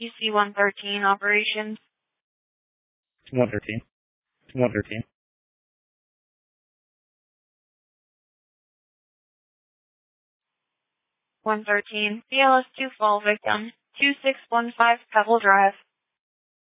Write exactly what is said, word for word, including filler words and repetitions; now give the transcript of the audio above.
U C one thirteen operations. one thirteen. one thirteen. one thirteen. B L S two fall victim. two six one five Pebble Drive.